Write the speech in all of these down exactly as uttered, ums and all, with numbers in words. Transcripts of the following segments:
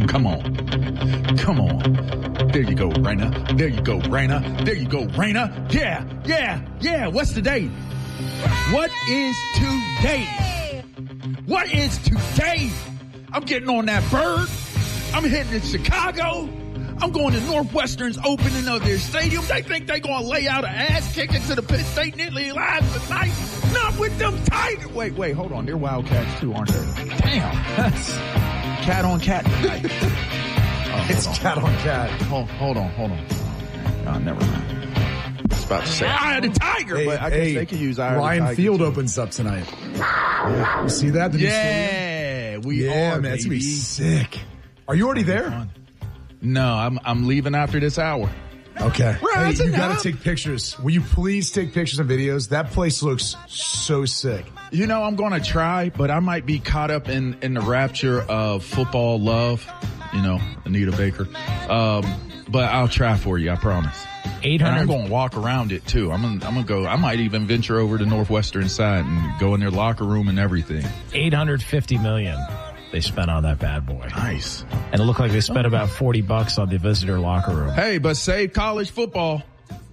Come on. Come on. There you go, Raina. There you go, Raina. There you go, Raina. Yeah, yeah, yeah. What's the date? What is today? What is today? I'm getting on that bird. I'm heading to Chicago. I'm going to Northwestern's opening of their stadium. They think they're going to lay out an ass kicking to the Penn State Nittany Lions tonight. Not with them Tigers. Wait, wait, hold on. They're Wildcats too, aren't they? Damn. That's cat on cat tonight. Oh, it's on. cat on cat. Hold, hold on, hold on. Oh, never mind. I was about to say Eye of the Tiger, hey, but I guess hey, they can use Eye Ryan of the Tiger. Field opens up tonight. You see that? The yeah, we yeah, are, man. It's baby. gonna be sick. Are you already there? No, I'm I'm leaving after this hour. Okay. Hey, you got up. to take pictures. Will you please take pictures and videos? That place looks so sick. You know, I'm going to try, but I might be caught up in, in the rapture of football love. You know, Anita Baker. Um, but I'll try for you, I promise. eight hundred. And I'm going to walk around it, too. I'm going I'm to go. I might even venture over to Northwestern side and go in their locker room and everything. eight hundred fifty million dollars they spent on that bad boy. Nice. And it looked like they spent about forty bucks on the visitor locker room. Hey, but save college football.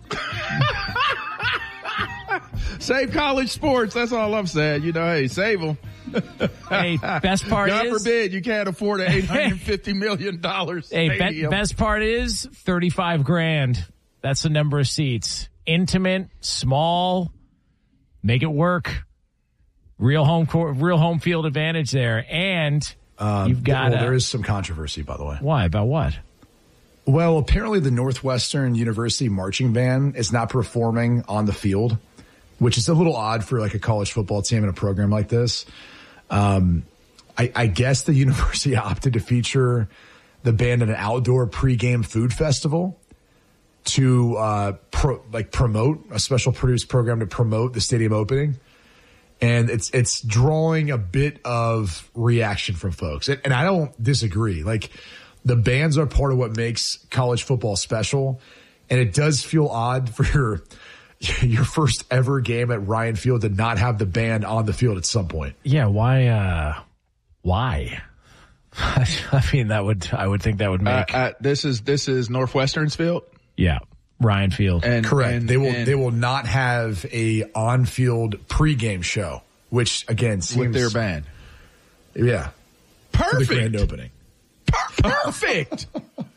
Save college sports. That's all I'm saying. You know, hey, save them. Hey, best part God is... God forbid you can't afford an eight hundred fifty million dollars Hey, stadium. be- best part is thirty-five grand. That's the number of seats. Intimate, small, make it work. Real home court, real home field advantage there. And um, you've got... Well, a, there is some controversy, by the way. Why? About what? Well, apparently the Northwestern University marching band is not performing on the field, which is a little odd for like a college football team in a program like this. Um, I, I guess the university opted to feature the band at an outdoor pregame food festival to uh, pro, like promote a special produced program to promote the stadium opening. And it's it's drawing a bit of reaction from folks. And, and I don't disagree. Like, the bands are part of what makes college football special. And it does feel odd for your your first ever game at Ryan Field to not have the band on the field at some point. Yeah, why? Uh, why? I mean, that would I would think that would make. Uh, uh, this is this is Northwestern's field. Yeah, Ryan Field. And correct. And, they will and they will not have a on field pregame show, which again seems with their band. Yeah, perfect. For the grand opening. Per- perfect.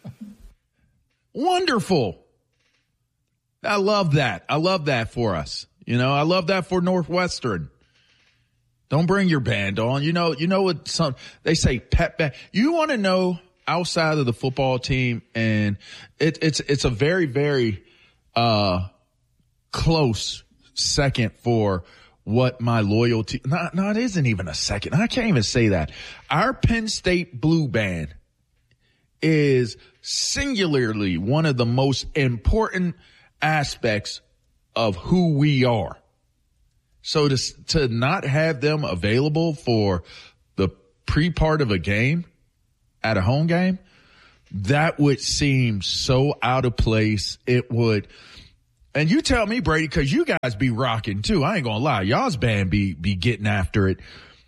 Wonderful. I love that. I love that for us. You know, I love that for Northwestern. Don't bring your band on. You know, you know what some they say pep band. You want to know outside of the football team, and it, it's it's a very, very uh close second for what my loyalty no, no, it isn't even a second. I can't even say that. Our Penn State Blue Band is singularly one of the most important aspects of who we are. So to to not have them available for the pre-part of a game at a home game, that would seem so out of place. It would, and you tell me, Brady, because you guys be rocking too. I ain't gonna lie, y'all's band be be getting after it.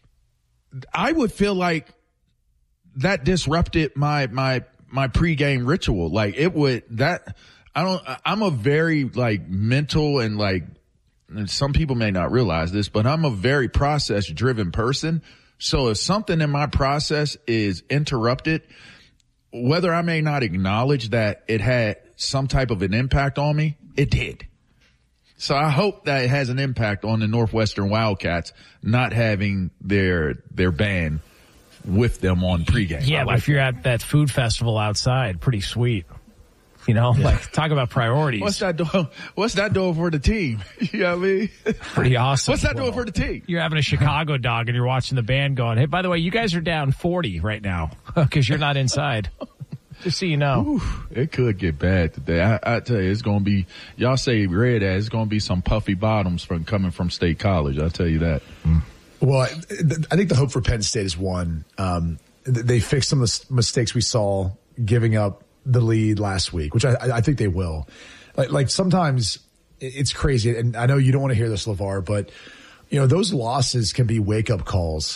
I would feel like that disrupted my my my pregame ritual. Like it would that. I don't, I'm a very like mental and like, and some people may not realize this, but I'm a very process driven person. So if something in my process is interrupted, whether I may not acknowledge that it had some type of an impact on me, it did. So I hope that it has an impact on the Northwestern Wildcats not having their, their band with them on pregame. Yeah, I but like if you're at that food festival outside, pretty sweet. You know, yeah. Like talk about priorities. What's that doing? What's that doing for the team? You know what I mean? Pretty awesome. What's that well, doing for the team? You're having a Chicago dog and you're watching the band going, hey, by the way, you guys are down forty right now because you're not inside. Just so you know. Ooh, it could get bad today. I, I tell you, it's going to be, y'all say red ass, it's going to be some puffy bottoms from coming from State College. I'll tell you that. Mm. Well, I, I think the hope for Penn State is one. Um, they fixed some of the mistakes we saw giving up the lead last week, which I, I think they will. Like, like sometimes it's crazy, and I know you don't want to hear this, LeVar, but you know those losses can be wake up calls.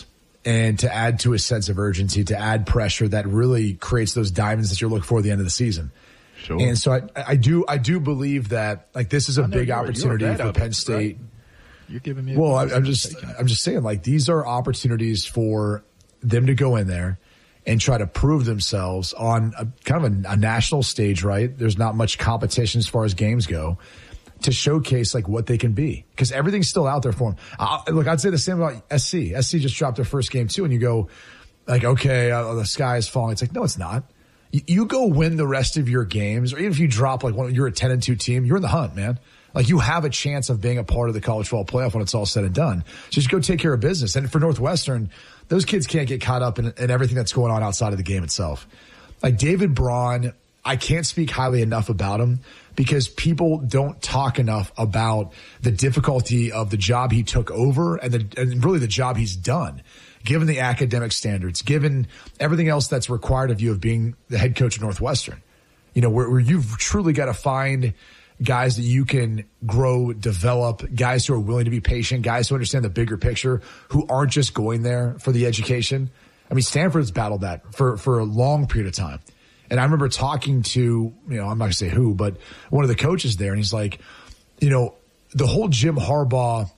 and to add to a sense of urgency, to add pressure that really creates those diamonds that you're looking for at the end of the season. Sure. And so I, I do, I do believe that like this is a big you're, opportunity you're for Penn State. Right? You're giving me. Well, I, I'm just, I'm just saying like these are opportunities for them to go in there and try to prove themselves on a, kind of a, a national stage, right? There's not much competition as far as games go to showcase like what they can be because everything's still out there for them. Uh, look, I'd say the same about S C. S C just dropped their first game too, and you go like, okay, uh, the sky is falling. It's like, no, it's not. You, you go win the rest of your games, or even if you drop like one, you're a ten and two team, you're in the hunt, man. Like you have a chance of being a part of the college football playoff when it's all said and done. So just go take care of business. And for Northwestern, those kids can't get caught up in, in everything that's going on outside of the game itself. Like David Braun, I can't speak highly enough about him because people don't talk enough about the difficulty of the job he took over and, the, and really the job he's done, given the academic standards, given everything else that's required of you of being the head coach of Northwestern. You know, where, where you've truly got to find guys that you can grow, develop, guys who are willing to be patient, guys who understand the bigger picture, who aren't just going there for the education. I mean, Stanford's battled that for, for a long period of time. And I remember talking to, you know, I'm not going to say who, but one of the coaches there, and he's like, you know, the whole Jim Harbaugh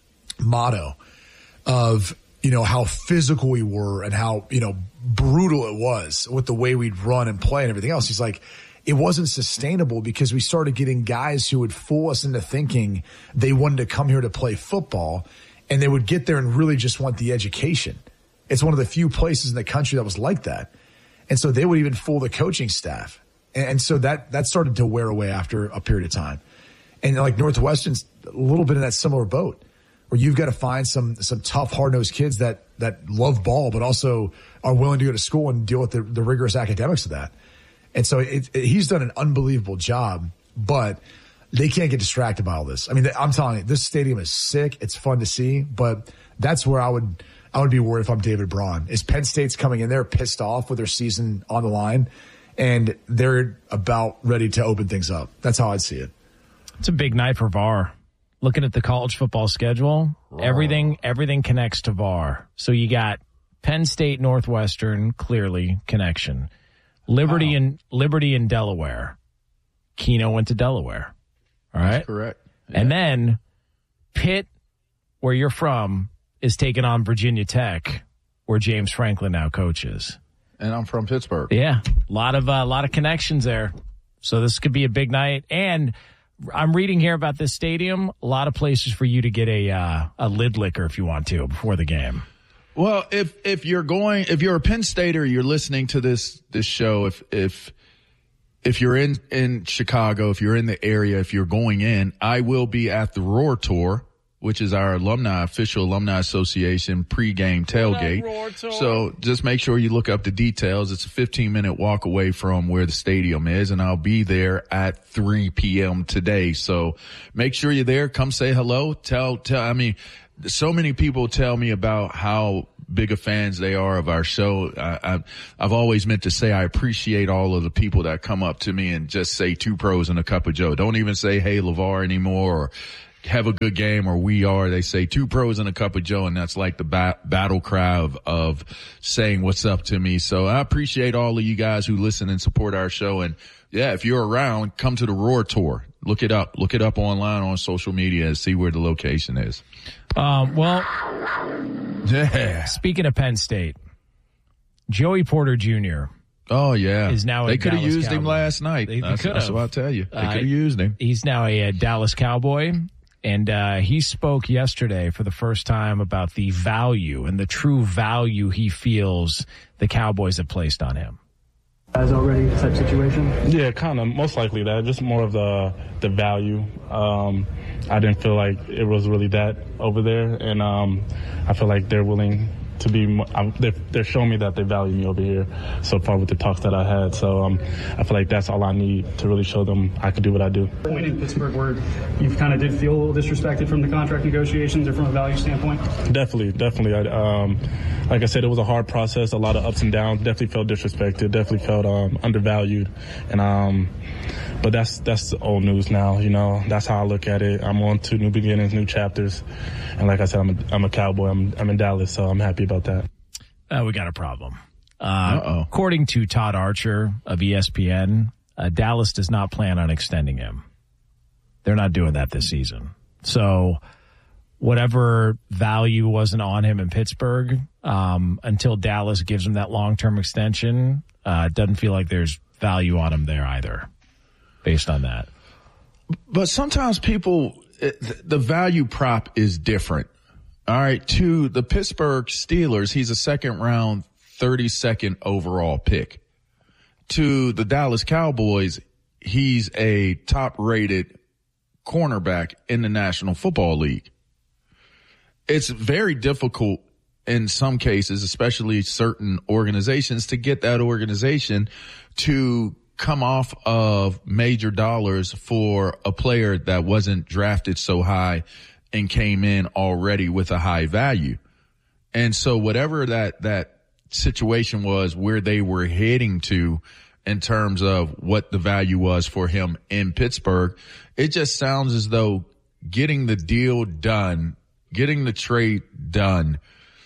motto of, you know, how physical we were and how, you know, brutal it was with the way we'd run and play and everything else. He's like, it wasn't sustainable because we started getting guys who would fool us into thinking they wanted to come here to play football, and they would get there and really just want the education. It's one of the few places in the country that was like that. And so they would even fool the coaching staff. And so that, that started to wear away after a period of time. And like Northwestern's a little bit in that similar boat where you've got to find some, some tough, hard-nosed kids that, that love ball, but also are willing to go to school and deal with the, the rigorous academics of that. And so it, it, he's done an unbelievable job, but they can't get distracted by all this. I mean, I'm telling you, this stadium is sick. It's fun to see, but that's where I would, I would be worried if I'm David Braun. Is Penn State's coming in there pissed off with their season on the line, and they're about ready to open things up. That's how I'd see it. It's a big night for V A R. Looking at the college football schedule, Wrong. everything everything connects to V A R. So you got Penn State, Northwestern, clearly connection. Liberty wow. and Liberty in Delaware. Keno went to Delaware. All right. That's correct. Yeah. And then Pitt, where you're from, is taking on Virginia Tech, where James Franklin now coaches. And I'm from Pittsburgh. Yeah. A lot of, a uh, lot of connections there. So this could be a big night. And I'm reading here about this stadium. A lot of places for you to get a, uh, a lid liquor if you want to before the game. Well, if, if you're going, if you're a Penn Stater, you're listening to this, this show, if, if, if you're in, in Chicago, if you're in the area, if you're going in, I will be at the Roar Tour, which is our alumni, official alumni association pregame tailgate. So just make sure you look up the details. It's a fifteen minute walk away from where the stadium is, and I'll be there at three p.m. today. So make sure you're there. Come say hello. Tell, tell, I mean, so many people tell me about how big of fans they are of our show. I, I, I've always meant to say I appreciate all of the people that come up to me and just say two pros and a cup of Joe. Don't even say, hey, LeVar anymore, or have a good game, or we are. They say two pros and a cup of Joe, and that's like the ba- battle cry of, of saying what's up to me. So I appreciate all of you guys who listen and support our show. And yeah, if you're around, come to the Roar Tour. Look it up. Look it up online on social media and see where the location is. Um, well, yeah. Speaking of Penn State, Joey Porter Junior Oh yeah, is now they could have used Cowboy. him last night. They, they that's, that's what I'll tell you. They uh, could have used him. He's now a, a Dallas Cowboy, and uh, he spoke yesterday for the first time about the value and the true value he feels the Cowboys have placed on him. As already type situation? Yeah, kind of. Most likely that. Just more of the the value. Um, I didn't feel like it was really that over there, and um, I feel like they're willing to be. More, um, they're, they're showing me that they value me over here so far with the talks that I had. So um, I feel like that's all I need to really show them I can do what I do. Point in Pittsburgh where you kind of did feel a little disrespected from the contract negotiations or from a value standpoint? Definitely, definitely. I, um, like I said, it was a hard process, a lot of ups and downs. Definitely felt disrespected. Definitely felt um, undervalued. And um, but that's that's old news now. You know, that's how I look at it. I'm on to new beginnings, new chapters. And like I said, I'm a, I'm a Cowboy. I'm I'm in Dallas, so I'm happy about that. uh, we got a problem. Uh, Uh-oh. According to Todd Archer of E S P N, uh, Dallas does not plan on extending him. They're not doing that this season. So whatever value wasn't on him in Pittsburgh, um, until Dallas gives him that long-term extension, uh, it doesn't feel like there's value on him there either, based on that. But sometimes people, the value prop is different. All right. To the Pittsburgh Steelers, he's a second round, thirty-second overall pick. To the Dallas Cowboys, he's a top rated cornerback in the National Football League. It's very difficult in some cases, especially certain organizations, to get that organization to come off of major dollars for a player that wasn't drafted so high and came in already with a high value. And so whatever that, that situation was where they were heading to in terms of what the value was for him in Pittsburgh, it just sounds as though getting the deal done, getting the trade done,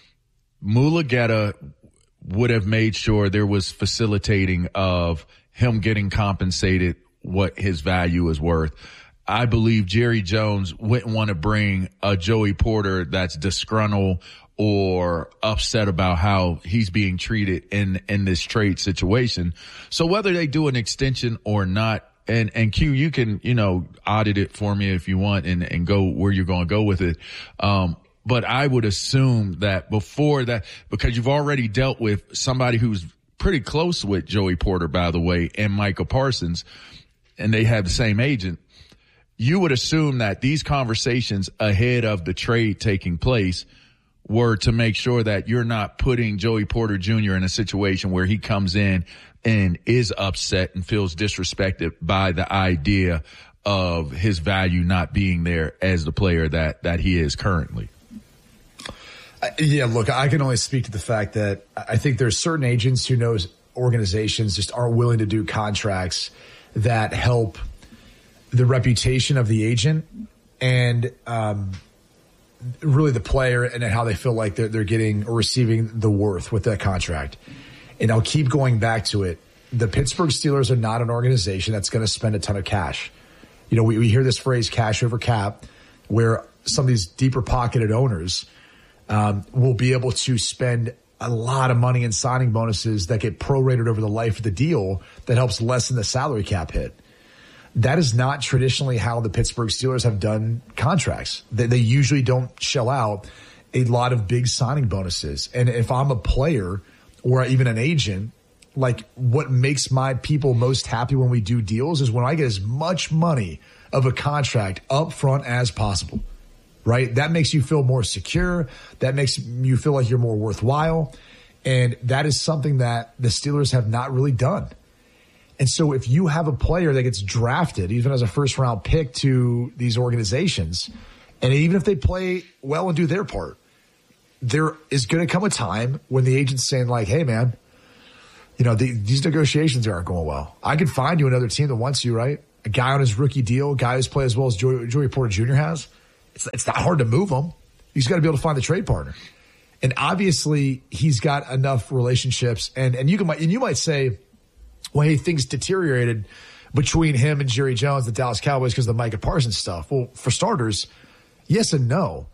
Mulugheta would have made sure there was facilitating of him getting compensated what his value is worth. I believe Jerry Jones wouldn't want to bring a Joey Porter that's disgruntled or upset about how he's being treated in, in this trade situation. So whether they do an extension or not, and, and Q, you can, you know, audit it for me if you want and, and go where you're going to go with it. Um, but I would assume that before that, because you've already dealt with somebody who's pretty close with Joey Porter, by the way, and Micah Parsons, and they have the same agent, you would assume that these conversations ahead of the trade taking place were to make sure that you're not putting Joey Porter Junior in a situation where he comes in and is upset and feels disrespected by the idea of his value not being there as the player that, that he is currently. Yeah, look, I can only speak to the fact that I think there's certain agents who knows organizations just aren't willing to do contracts that help the reputation of the agent and um, really the player and how they feel like they're, they're getting or receiving the worth with that contract. And I'll keep going back to it. The Pittsburgh Steelers are not an organization that's going to spend a ton of cash. You know, we, we hear this phrase cash over cap, where some of these deeper pocketed owners Um, will be able to spend a lot of money in signing bonuses that get prorated over the life of the deal that helps lessen the salary cap hit. That is not traditionally how the Pittsburgh Steelers have done contracts. They, they usually don't shell out a lot of big signing bonuses. And if I'm a player or even an agent, like what makes my people most happy when we do deals is when I get as much money of a contract up front as possible. Right? That makes you feel more secure. That makes you feel like you're more worthwhile. And that is something that the Steelers have not really done. And so if you have a player that gets drafted, even as a first round pick to these organizations, and even if they play well and do their part, there is going to come a time when the agent's saying like, hey man, you know, the, these negotiations aren't going well. I could find you another team that wants you, right? A guy on his rookie deal, a guy who's played as well as Joey, Joey Porter Junior has. It's, it's not hard to move him. He's got to be able to find the trade partner. And obviously he's got enough relationships. And, and you can, and you might say, well, hey, things deteriorated between him and Jerry Jones, the Dallas Cowboys, because of the Micah Parsons stuff. Well, for starters, yes and no.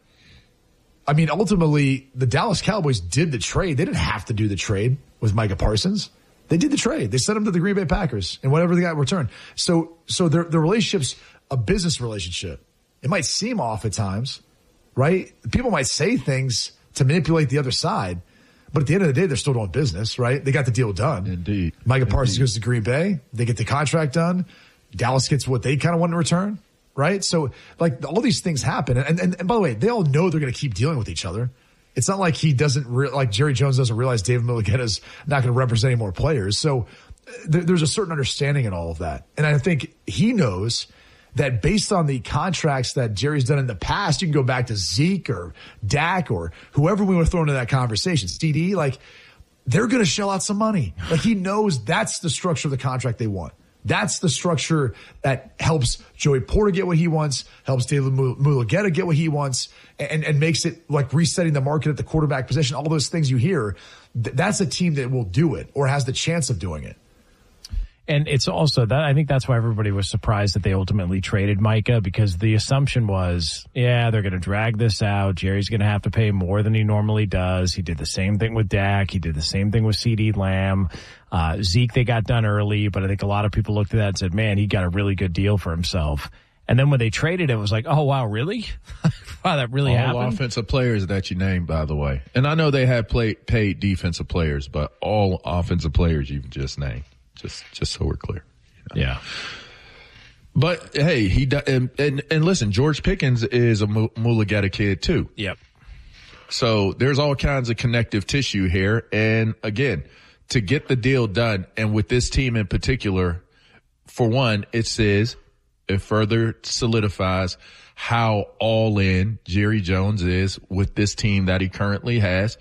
I mean, ultimately the Dallas Cowboys did the trade. They didn't have to do the trade with Micah Parsons. They did the trade. They sent him to the Green Bay Packers and whatever they got in return. So, so the, the relationship's a business relationship. It might seem off at times, right? People might say things to manipulate the other side, but at the end of the day, they're still doing business, right? They got the deal done. Indeed. Micah Parsons Indeed. goes to Green Bay. They get the contract done. Dallas gets what they kind of want in return, right? So, like, all these things happen. And, and, and by the way, they all know they're going to keep dealing with each other. It's not like he doesn't, re- like Jerry Jones doesn't realize David Mulugheta's not going to represent any more players. So th- there's a certain understanding in all of that. And I think he knows that based on the contracts that Jerry's done in the past, you can go back to Zeke or Dak or whoever we want to throw into that conversation, C D, like they're going to shell out some money. Like he knows that's the structure of the contract they want. That's the structure that helps Joey Porter get what he wants, helps David Mulugheta get what he wants, and, and makes it like resetting the market at the quarterback position. All those things you hear, th- that's a team that will do it or has the chance of doing it. And it's also that I think that's why everybody was surprised that they ultimately traded Micah, because the assumption was, yeah, they're going to drag this out. Jerry's going to have to pay more than he normally does. He did the same thing with Dak. He did the same thing with CeeDee Lamb. Uh, Zeke, they got done early, but I think a lot of people looked at that and said, man, he got a really good deal for himself. And then when they traded it, it was like, oh, wow, really? Wow, that really All happened? All offensive players that you named, by the way. And I know they have play, paid defensive players, but all offensive players you've just named. Just, just so we're clear. You know? Yeah. But hey, he and, and and listen, George Pickens is a Mulugheta kid too. Yep. So there's all kinds of connective tissue here, and again, to get the deal done, and with this team in particular, for one, it says it further solidifies how all in Jerry Jones is with this team that he currently has,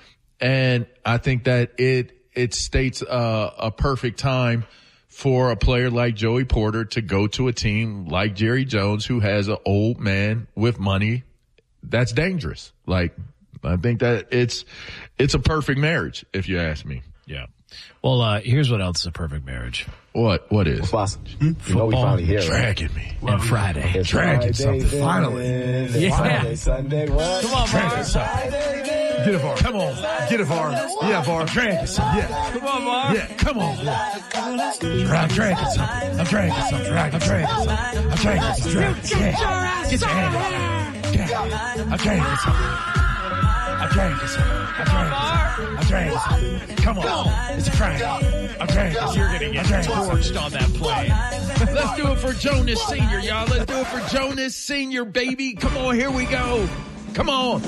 and I think that it. It states uh, a perfect time for a player like Joey Porter to go to a team like Jerry Jones, who has an old man with money. That's dangerous. Like, I think that it's it's a perfect marriage, if you ask me. Yeah. Well, uh, here's what else is a perfect marriage. What? What is? Football. Hmm? You know we finally here, Dragging me. And Friday. It's Dragging Friday, something. then, Finally. Yeah. Friday, Sunday, what? Come on, Dragging Var. something. Get it, Var. Come on. Get it, Var. Yeah, Var. Dragging something. Yeah. Come on, Var. Yeah, come on. Yeah. I'm dragging something. I'm dragging something. I'm dragging something. I'm dragging something. Yeah. Get your hand up. Yeah. I'm dragging something. I'm dragging something. I'm dragging something. I'm dragging something. Come on. It's a Friday. I'm dragging something. You're going to get torched on that plane. Let's do it for Jonas Senior, y'all. Let's do it for Jonas Senior, baby. Come on, here we go. Come on.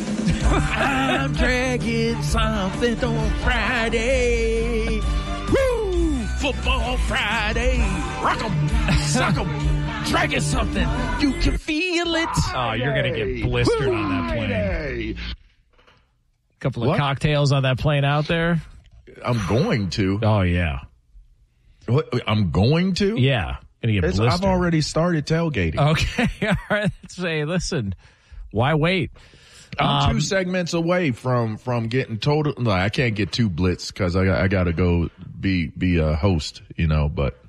I'm dragging something on Friday. Woo! Football Friday. Rock 'em. Sock 'em. Dragging something. You can feel it. Oh, you're going to get blistered on that plane. Hey. Couple of What? cocktails on that plane out there. I'm going to. Oh, yeah. What, I'm going to? Yeah. Going to get It's, blistered. I've already started tailgating. Okay. All right. Let's say, listen, why wait? I'm Um, two segments away from from getting total. No, I can't get too blitzed because I got, I got to go be be a host, you know. But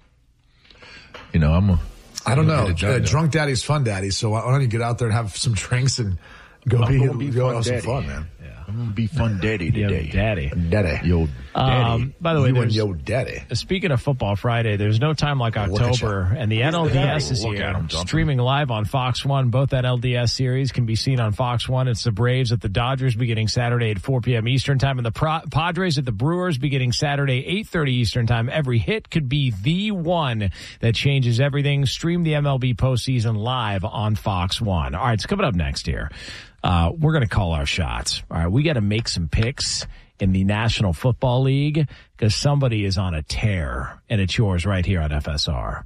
you know, I'm a. I don't I'm know. a get it Uh, done. drunk daddy's fun daddy. So why don't you get out there and have some drinks and go I'm be, gonna be go fun have some daddy. fun, man. I'm gonna be fun daddy Yo, today. daddy. Daddy. Yo, daddy. Um, by the way, You and there's, yo daddy. speaking of Football Friday, there's no time like Look at October, and the N L D S is Look at here, him jumping. streaming live on Fox one. Both N L D S series can be seen on Fox one. It's the Braves at the Dodgers beginning Saturday at four p.m. Eastern time, and the Pro- Padres at the Brewers beginning Saturday eight thirty Eastern time. Every hit could be the one that changes everything. Stream the M L B postseason live on Fox one. All right, it's coming up next here. Uh, we're going to call our shots. All right, we got to make some picks in the National Football League because somebody is on a tear, and it's yours right here on F S R.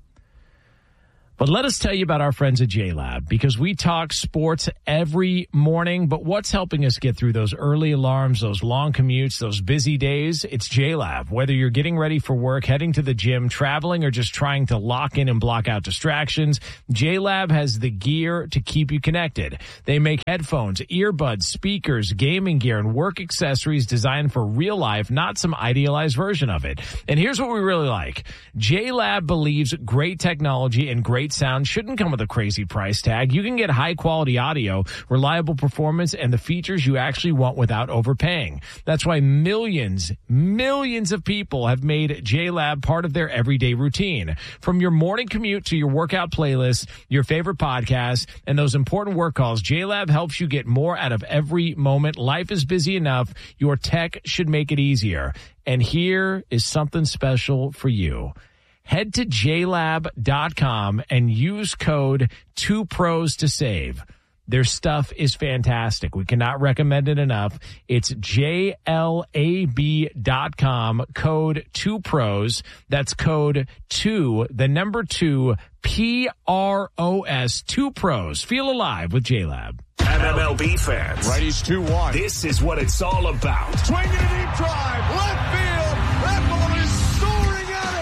But let us tell you about our friends at J-Lab, because we talk sports every morning, but what's helping us get through those early alarms, those long commutes, those busy days? It's J-Lab. Whether you're getting ready for work, heading to the gym, traveling, or just trying to lock in and block out distractions, J-Lab has the gear to keep you connected. They make headphones, earbuds, speakers, gaming gear, and work accessories designed for real life, not some idealized version of it. And here's what we really like. J-Lab believes great technology and great sound shouldn't come with a crazy price tag. You can get high quality audio, reliable performance, and the features you actually want without overpaying. That's why millions, millions of people have made J-Lab part of their everyday routine. From your morning commute to your workout playlist, your favorite podcasts, and those important work calls, J-Lab helps you get more out of every moment. Life is busy enough. Your tech should make it easier. And here is something special for you. Head to j lab dot com and use code two pros to save. Their stuff is fantastic. We cannot recommend it enough. It's j lab dot com, code two pros. That's code two, the number two, P R O S, two pros. Feel alive with J-Lab. And M L B fans, Righties two one. this is what it's all about. Swinging a deep drive. Left field. That ball is soaring out of here. Have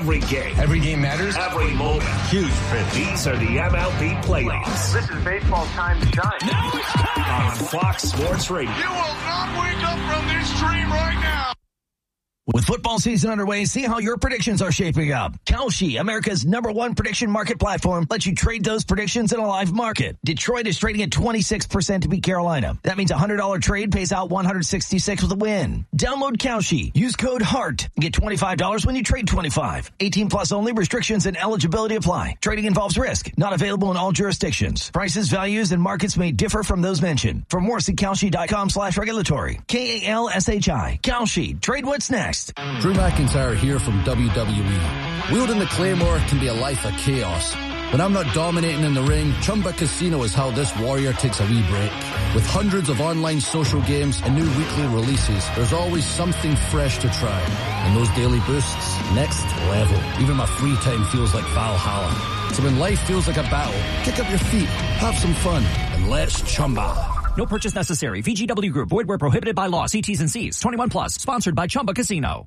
Every game. Every game matters. Every moment. Huge pitch. These are the M L B playoffs. This is baseball time to shine. Now it's time. On Fox Sports Radio. You will not wake up from this dream right now. With football season underway, see how your predictions are shaping up. Kalshi, America's number one prediction market platform, lets you trade those predictions in a live market. Detroit is trading at twenty-six percent to beat Carolina. That means a one hundred dollars trade pays out one hundred sixty-six with a win. Download Kalshi. Use code HEART. Get twenty-five dollars when you trade twenty-five. eighteen plus only. Restrictions and eligibility apply. Trading involves risk. Not available in all jurisdictions. Prices, values, and markets may differ from those mentioned. For more, see Kalshi.com slash regulatory. K A L S H I. Kalshi. Trade what's next. Drew McIntyre here from W W E. Wielding the Claymore can be a life of chaos. When I'm not dominating in the ring, Chumba Casino is how this warrior takes a wee break. With hundreds of online social games and new weekly releases, there's always something fresh to try. And those daily boosts, next level. Even my free time feels like Valhalla. So when life feels like a battle, kick up your feet, have some fun, and let's Chumba. No purchase necessary. V G W Group. Void where prohibited by law. See T's and C's. twenty-one plus. Sponsored by Chumba Casino.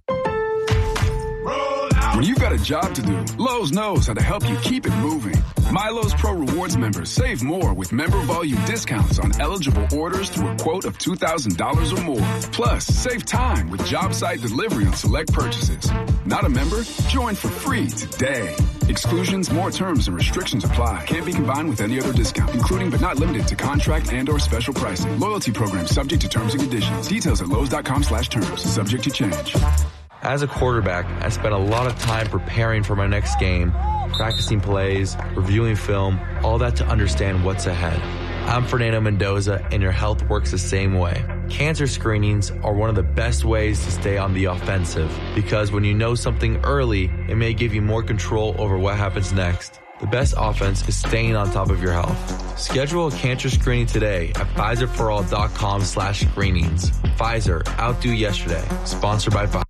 When you've got a job to do, Lowe's knows how to help you keep it moving. MyLowe's Pro Rewards members save more with member volume discounts on eligible orders through a quote of two thousand dollars or more. Plus, save time with job site delivery on select purchases. Not a member? Join for free today. Exclusions, more terms, and restrictions apply. Can't be combined with any other discount, including but not limited to contract and or special pricing. Loyalty program subject to terms and conditions. Details at Lowe's.com slash terms. Subject to change. As a quarterback, I spent a lot of time preparing for my next game, practicing plays, reviewing film, all that to understand what's ahead. I'm Fernando Mendoza, and your health works the same way. Cancer screenings are one of the best ways to stay on the offensive, because when you know something early, it may give you more control over what happens next. The best offense is staying on top of your health. Schedule a cancer screening today at Pfizerforall.com slash screenings. Pfizer, outdo yesterday. Sponsored by Pfizer.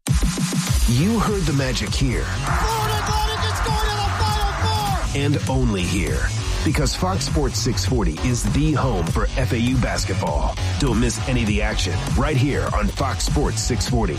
You heard the magic here. Florida Atlantic is going to the Final Four! And only here. Because Fox Sports six forty is the home for F A U basketball. Don't miss any of the action right here on Fox Sports six forty.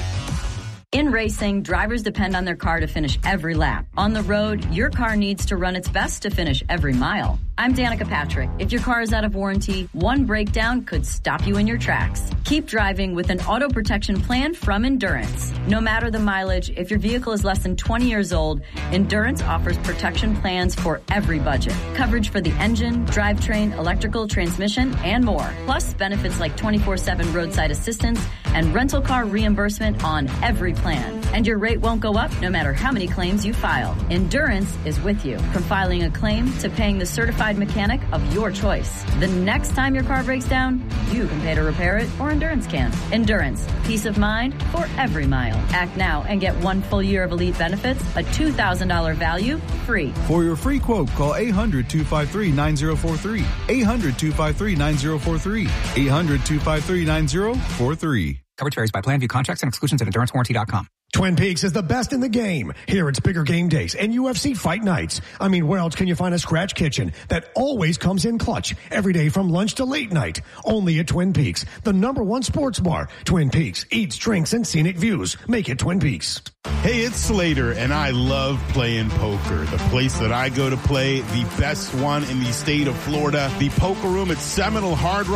In racing, drivers depend on their car to finish every lap. On the road, your car needs to run its best to finish every mile. I'm Danica Patrick. If your car is out of warranty, one breakdown could stop you in your tracks. Keep driving with an auto protection plan from Endurance. No matter the mileage, if your vehicle is less than twenty years old, Endurance offers protection plans for every budget. Coverage for the engine, drivetrain, electrical, transmission, and more. Plus benefits like twenty-four seven roadside assistance and rental car reimbursement on every plan. And your rate won't go up no matter how many claims you file. Endurance is with you. From filing a claim to paying the certified mechanic of your choice. The next time your car breaks down, you can pay to repair it, or Endurance can. Endurance, peace of mind for every mile. Act now and get one full year of elite benefits, a two thousand dollars value, free. For your free quote, call eight hundred, two five three, nine zero four three. eight hundred, two five three, nine zero four three. eight hundred, two five three, nine zero four three. Coverage varies by plan. View contracts and exclusions at endurance warranty dot com. Twin Peaks is the best in the game. Here it's bigger game days and U F C fight nights. I mean, where else can you find a scratch kitchen that always comes in clutch every day from lunch to late night? Only at Twin Peaks, the number one sports bar. Twin Peaks, eats, drinks, and scenic views. Make it Twin Peaks. Hey, it's Slater, and I love playing poker. The place that I go to play, the best one in the state of Florida, the Poker Room at Seminole Hard Rock.